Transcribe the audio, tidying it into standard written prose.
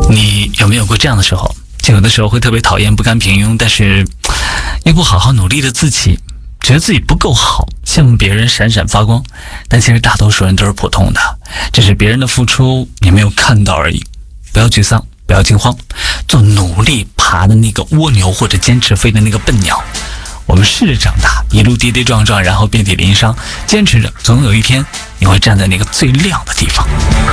你有没有过这样的时候？就有的时候会特别讨厌不甘平庸，但是又不好好努力的自己，觉得自己不够好，羡慕别人闪闪发光，但其实大多数人都是普通的，只是别人的付出你没有看到而已。不要沮丧，不要惊慌，做努力爬的那个蜗牛，或者坚持飞的那个笨鸟。我们试着长大，一路跌跌撞撞，然后遍体鳞伤，坚持着，总有一天你会站在那个最亮的地方。